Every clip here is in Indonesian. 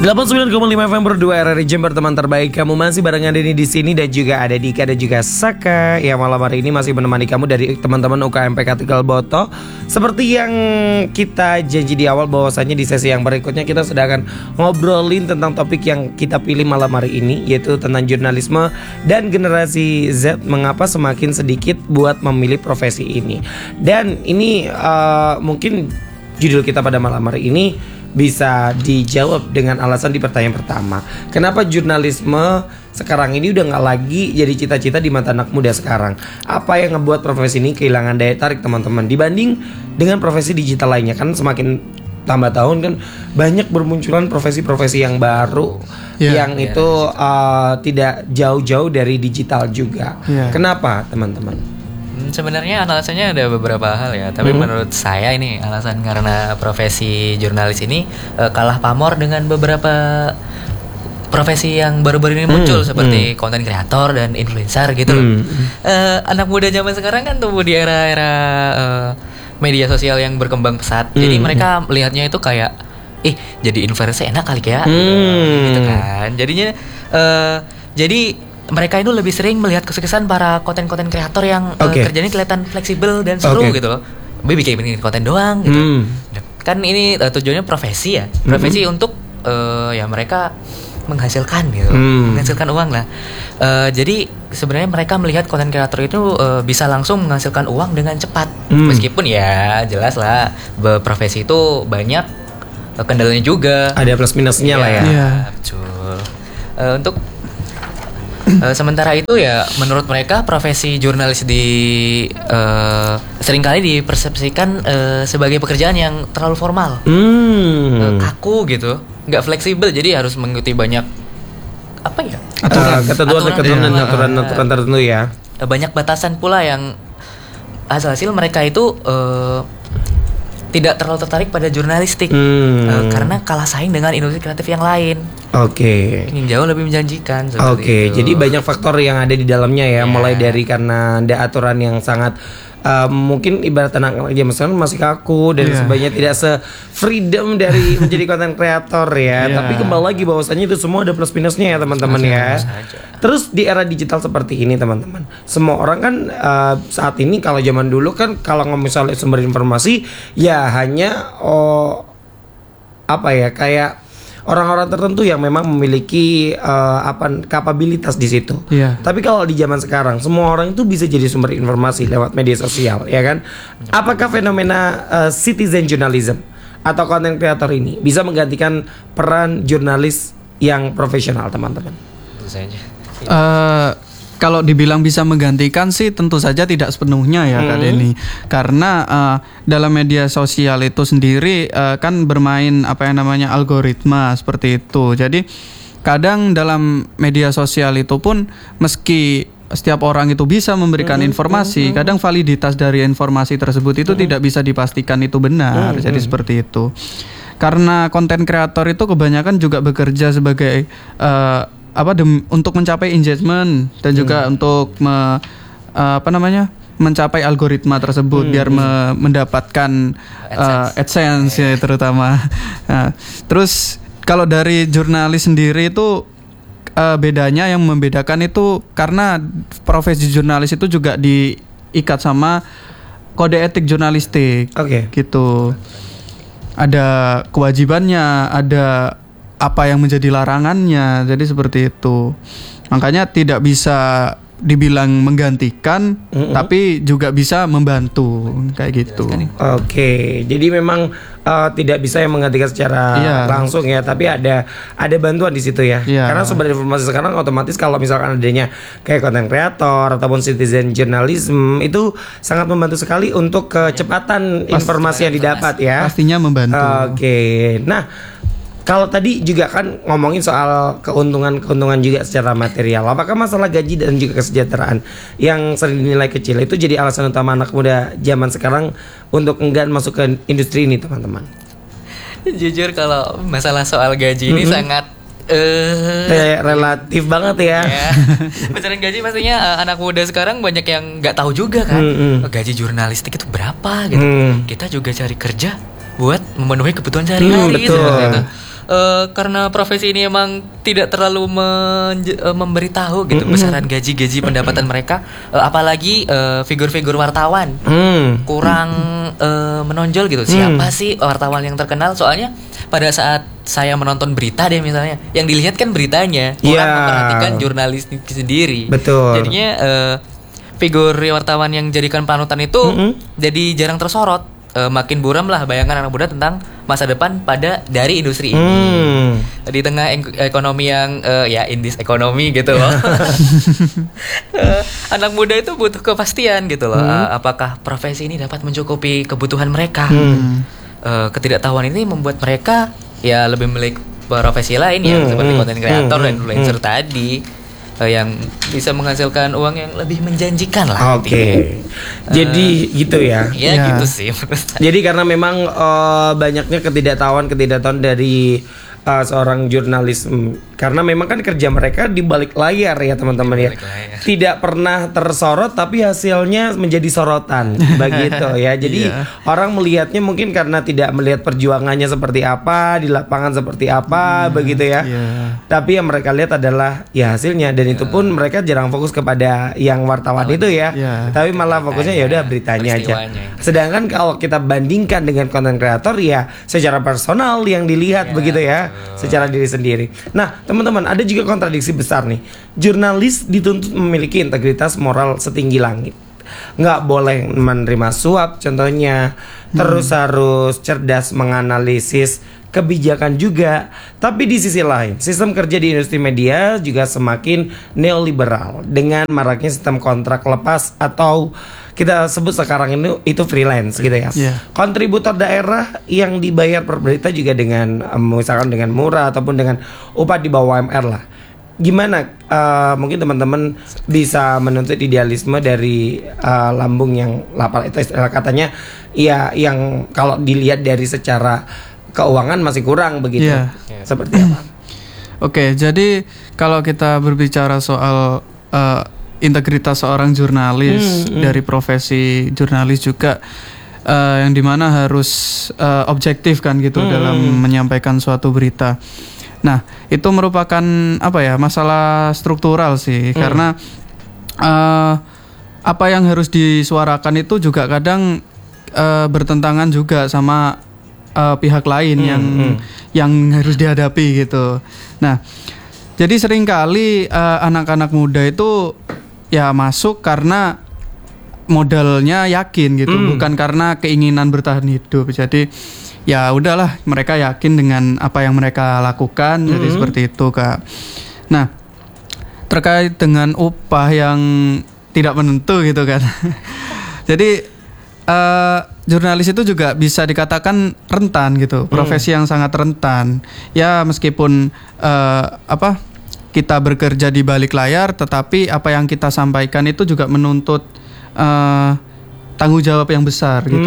89,5 FM berdua RRI Jember, teman terbaik kamu. Masih barengan Denny di sini dan juga ada Dika dan juga Saka yang malam hari ini masih menemani kamu dari teman-teman UKMPK Tegal Boto. Seperti yang kita janji di awal bahwasanya di sesi yang berikutnya kita sudah akan ngobrolin tentang topik yang kita pilih malam hari ini, yaitu tentang jurnalisme dan generasi Z mengapa semakin sedikit buat memilih profesi ini. Dan ini mungkin judul kita pada malam hari ini bisa dijawab dengan alasan di pertanyaan pertama. Kenapa jurnalisme sekarang ini udah gak lagi jadi cita-cita di mata anak muda sekarang? Apa yang ngebuat profesi ini kehilangan daya tarik teman-teman dibanding dengan profesi digital lainnya? Kan semakin tambah tahun kan banyak bermunculan profesi-profesi yang baru yang itu tidak jauh-jauh dari digital juga. Kenapa teman-teman? Sebenarnya alasannya ada beberapa hal ya, tapi menurut saya ini alasan karena profesi jurnalis ini kalah pamor dengan beberapa profesi yang baru-baru ini muncul seperti konten kreator dan influencer gitu loh. Anak muda zaman sekarang kan tumbuh di era-era media sosial yang berkembang pesat. Jadi mereka melihatnya itu kayak jadi influencer enak kali ya. Gitu kan. Jadinya jadi mereka itu lebih sering melihat kesuksesan para konten-konten kreator yang kerjanya kelihatan fleksibel dan seru gitu loh. Bikin konten doang gitu. Kan ini tujuannya profesi ya. Profesi untuk ya mereka menghasilkan gitu. Menghasilkan uang lah. Jadi sebenarnya mereka melihat konten kreator itu bisa langsung menghasilkan uang dengan cepat. Meskipun ya jelas lah profesi itu banyak kendalanya juga. Ada plus minusnya lah ya. Betul. Untuk sementara itu ya menurut mereka profesi jurnalis seringkali dipersepsikan sebagai pekerjaan yang terlalu formal, kaku gitu, nggak fleksibel, jadi harus mengikuti banyak aturan tertentu ya. Banyak batasan pula yang hasil mereka itu tidak terlalu tertarik pada jurnalistik karena kalah saing dengan industri kreatif yang lain. Yang jauh lebih menjanjikan. Jadi banyak faktor yang ada di dalamnya ya, mulai dari karena ada aturan yang sangat mungkin ibarat anak zaman sekarang masih kaku dan sebenarnya tidak se-freedom dari menjadi konten kreator ya. Tapi kembali lagi bahwasanya itu semua ada plus minusnya ya teman-teman ya. Terus di era digital seperti ini teman-teman, semua orang kan saat ini, kalau zaman dulu kan kalau misalnya sumber informasi ya hanya kayak orang-orang tertentu yang memang memiliki kapabilitas di situ. Tapi kalau di zaman sekarang semua orang itu bisa jadi sumber informasi lewat media sosial, ya kan? Apakah fenomena citizen journalism atau content creator ini bisa menggantikan peran jurnalis yang profesional, teman-teman? Tentu saja. Kalau dibilang bisa menggantikan sih tentu saja tidak sepenuhnya ya Kak Denny. Karena dalam media sosial itu sendiri kan bermain algoritma seperti itu. Jadi kadang dalam media sosial itu pun meski setiap orang itu bisa memberikan informasi, kadang validitas dari informasi tersebut itu tidak bisa dipastikan itu benar. Jadi seperti itu. Karena konten kreator itu kebanyakan juga bekerja sebagai untuk mencapai engagement dan juga untuk mencapai algoritma tersebut biar mendapatkan AdSense ya terutama. Terus kalau dari jurnalis sendiri itu bedanya yang membedakan itu karena profesi jurnalis itu juga diikat sama kode etik jurnalistik. Gitu. Ada kewajibannya, ada apa yang menjadi larangannya, jadi seperti itu. Makanya tidak bisa dibilang menggantikan, tapi juga bisa membantu kayak gitu. Jadi memang tidak bisa yang menggantikan secara langsung ya, tapi ada bantuan di situ ya. Karena sumber informasi sekarang otomatis kalau misalkan adanya kayak konten kreator ataupun citizen journalism itu sangat membantu sekali untuk kecepatan informasi yang didapat ya. Pastinya membantu. Nah, kalau tadi juga kan ngomongin soal keuntungan juga secara material, apakah masalah gaji dan juga kesejahteraan yang sering dinilai kecil itu jadi alasan utama anak muda zaman sekarang untuk enggan masuk ke industri ini, teman-teman? Jujur kalau masalah soal gaji ini sangat relatif banget ya. Besaran gaji pastinya anak muda sekarang banyak yang nggak tahu juga kan. Gaji jurnalistik itu berapa gitu. Kita juga cari kerja buat memenuhi kebutuhan sehari-hari gitu. karena profesi ini emang tidak terlalu memberitahu gitu besaran gaji pendapatan mereka, apalagi figur-figur wartawan kurang menonjol gitu. Siapa sih wartawan yang terkenal? Soalnya pada saat saya menonton berita deh misalnya, yang dilihat kan beritanya, kurang memperhatikan jurnalis sendiri. Betul. Jadinya figur wartawan yang jadikan panutan itu jadi jarang tersorot. Makin buram lah bayangan anak muda tentang masa depan dari industri ini. Di tengah ekonomi yang ya indis ekonomi gitu loh. Anak muda itu butuh kepastian gitu loh. Apakah profesi ini dapat mencukupi kebutuhan mereka? Ketidaktahuan ini membuat mereka ya lebih memilih profesi lain yang seperti konten kreator dan influencer tadi, yang bisa menghasilkan uang yang lebih menjanjikan lah. Oke. Jadi gitu ya. Ya gitu sih. Jadi karena memang banyaknya ketidaktahuan dari seorang jurnalis, karena memang kan kerja mereka di balik layar ya teman-teman ya. Tidak pernah tersorot tapi hasilnya menjadi sorotan begitu ya. Jadi orang melihatnya mungkin karena tidak melihat perjuangannya seperti apa di lapangan, seperti apa begitu ya. Tapi yang mereka lihat adalah ya hasilnya, dan itu pun mereka jarang fokus kepada yang wartawan itu ya. Tapi malah fokusnya ya udah beritanya aja. Sedangkan kalau kita bandingkan dengan konten kreator ya secara personal yang dilihat begitu ya, secara diri sendiri. Nah, teman-teman, ada juga kontradiksi besar nih. Jurnalis dituntut memiliki integritas moral setinggi langit. Nggak boleh menerima suap contohnya. Terus harus cerdas menganalisis kebijakan juga. Tapi di sisi lain, sistem kerja di industri media juga semakin neoliberal dengan maraknya sistem kontrak lepas atau kita sebut sekarang ini itu freelance gitu ya. Kontributor daerah yang dibayar per berita juga dengan misalkan dengan murah ataupun dengan upah di bawah UMR lah. Gimana mungkin teman-teman bisa menuntut idealisme dari lambung yang lapar, itu istilah katanya ya, yang kalau dilihat dari secara keuangan masih kurang begitu. Seperti apa? Oke, jadi kalau kita berbicara soal integritas seorang jurnalis dari profesi jurnalis juga yang dimana harus objektif kan gitu dalam menyampaikan suatu berita. Nah, itu merupakan apa ya, masalah struktural sih, karena apa yang harus disuarakan itu juga kadang bertentangan juga sama pihak lain yang harus dihadapi gitu. Nah, jadi seringkali anak-anak muda itu ya masuk karena modalnya yakin gitu, bukan karena keinginan bertahan hidup. Jadi ya udahlah, mereka yakin dengan apa yang mereka lakukan. Jadi seperti itu, Kak. Nah, terkait dengan upah yang tidak menentu gitu kan. Jadi jurnalis itu juga bisa dikatakan rentan gitu, profesi yang sangat rentan. Ya meskipun kita bekerja di balik layar, tetapi apa yang kita sampaikan itu juga menuntut tanggung jawab yang besar gitu.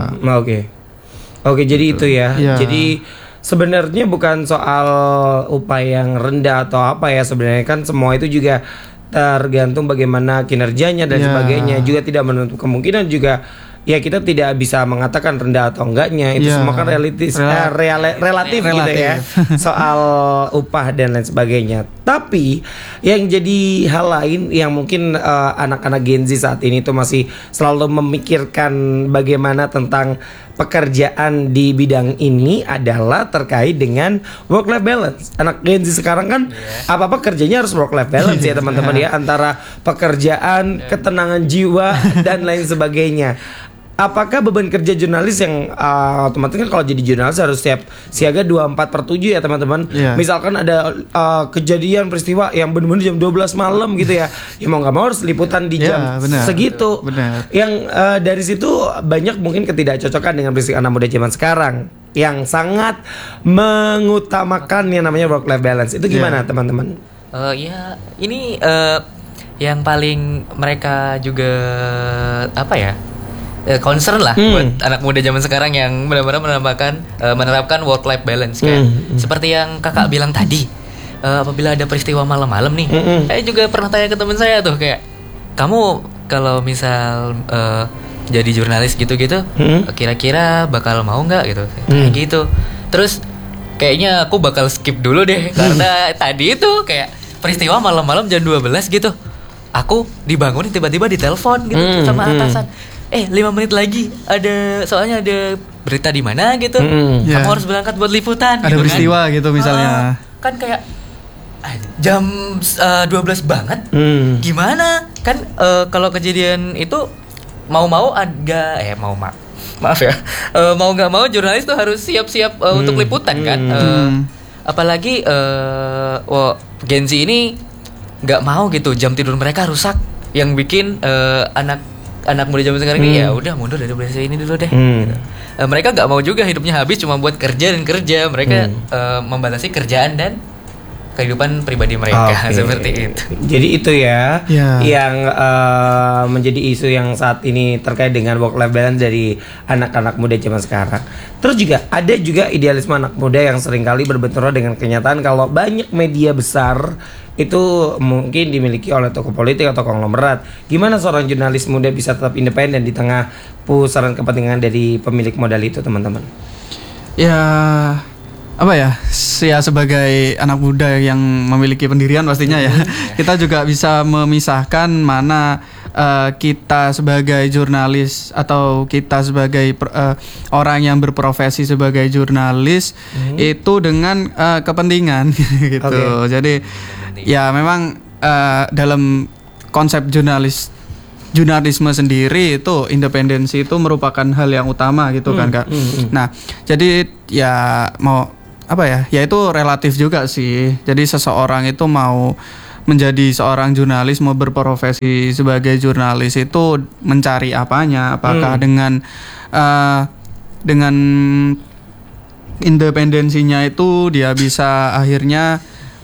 Oke, jadi itu ya. Jadi sebenarnya bukan soal upah yang rendah atau apa ya, sebenarnya kan semua itu juga tergantung bagaimana kinerjanya dan sebagainya. Juga tidak menutup kemungkinan juga ya kita tidak bisa mengatakan rendah atau enggaknya. Itu semua kan relatif gitu ya, soal upah dan lain sebagainya. Tapi yang jadi hal lain yang mungkin anak-anak Gen Z saat ini tuh masih selalu memikirkan bagaimana tentang pekerjaan di bidang ini adalah terkait dengan work life balance. Anak Gen Z sekarang kan apa-apa kerjanya harus work life balance ya teman-teman ya, antara pekerjaan, ketenangan jiwa dan lain sebagainya. Apakah beban kerja jurnalis yang otomatis kan kalau jadi jurnalis harus siaga 24/7 ya teman-teman. Misalkan ada kejadian peristiwa yang benar-benar jam 12 malam gitu ya, ya mau nggak mau harus liputan di jam segitu. Yang dari situ banyak mungkin ketidakcocokan dengan prinsip anak muda zaman sekarang yang sangat mengutamakan yang namanya work life balance. Itu gimana teman-teman? Ya ini yang paling mereka juga apa ya, concern lah buat anak muda zaman sekarang yang benar-benar menerapkan work life balance kan. Seperti yang kakak bilang tadi, apabila ada peristiwa malam-malam nih, saya juga pernah tanya ke teman saya tuh kayak, kamu kalau misal jadi jurnalis gitu-gitu, kira-kira bakal mau nggak gitu, kayak gitu. Terus kayaknya aku bakal skip dulu deh karena tadi itu kayak peristiwa malam-malam jam 12 gitu. Aku dibangunin tiba-tiba ditelepon gitu sama atasan. 5 menit lagi soalnya ada berita di mana gitu. Kamu harus berangkat buat liputan. Ada gitu peristiwa kan. gitu misalnya. Kan kayak jam 12 banget. Gimana? Kan kalau kejadian itu mau-mau agak maaf ya. Mau nggak mau jurnalis tuh harus siap-siap untuk liputan kan. Apalagi Gen Z ini nggak mau gitu jam tidur mereka rusak. Yang bikin anak muda zaman sekarang ini ya udah mundur dari berita ini dulu deh. Gitu. Mereka nggak mau juga hidupnya habis cuma buat kerja dan kerja. Mereka membatasi kerjaan dan kehidupan pribadi mereka seperti itu. Jadi itu ya yang menjadi isu yang saat ini terkait dengan work life balance dari anak-anak muda zaman sekarang. Terus juga ada juga idealisme anak muda yang seringkali berbenturan dengan kenyataan kalau banyak media besar itu mungkin dimiliki oleh tokoh politik atau konglomerat. Gimana seorang jurnalis muda bisa tetap independen di tengah pusaran kepentingan dari pemilik modal itu, teman-teman? Ya sebagai anak muda yang memiliki pendirian pastinya ya kita juga bisa memisahkan mana kita sebagai jurnalis atau kita sebagai orang yang berprofesi sebagai jurnalis itu dengan kepentingan gitu. Jadi ya memang dalam konsep jurnalisme sendiri itu independensi itu merupakan hal yang utama gitu kan Kak. Nah, jadi ya ya itu relatif juga sih. Jadi seseorang itu mau menjadi seorang jurnalis, mau berprofesi sebagai jurnalis itu mencari apanya? Apakah dengan independensinya itu dia bisa akhirnya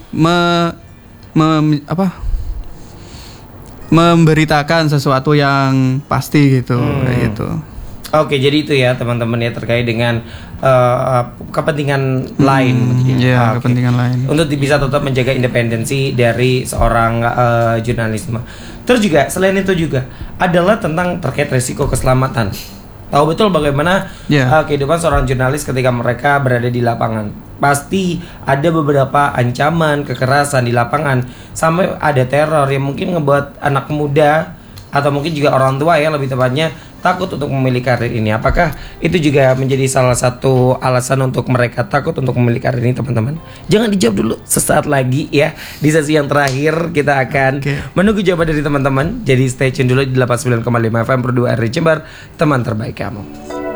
memberitakan sesuatu yang pasti gitu, kayak gitu. Oke, jadi itu ya teman-teman ya terkait dengan kepentingan lain. Kepentingan lain. Untuk bisa tetap menjaga independensi dari seorang jurnalisme. Terus juga selain itu juga adalah tentang terkait resiko keselamatan. Tahu betul bagaimana kehidupan seorang jurnalis ketika mereka berada di lapangan. Pasti ada beberapa ancaman, kekerasan di lapangan, sampai ada teror yang mungkin ngebuat anak muda atau mungkin juga orang tua ya lebih tepatnya takut untuk memilih karir ini. Apakah itu juga menjadi salah satu alasan untuk mereka takut untuk memilih karir ini, teman-teman? Jangan dijawab dulu, sesaat lagi ya. Di sesi yang terakhir kita akan menunggu jawaban dari teman-teman. Jadi stay tune dulu di 89,5 FM Pro 2 RRI Jember, teman terbaik kamu.